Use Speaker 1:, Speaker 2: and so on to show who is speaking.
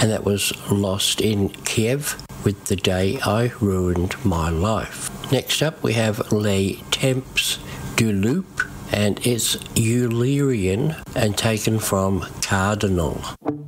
Speaker 1: and that was Lost in Kiev with The Day I Ruined My Life. Next up we have Les Temps du Loup, and it's Illyrian and taken from Cardinal.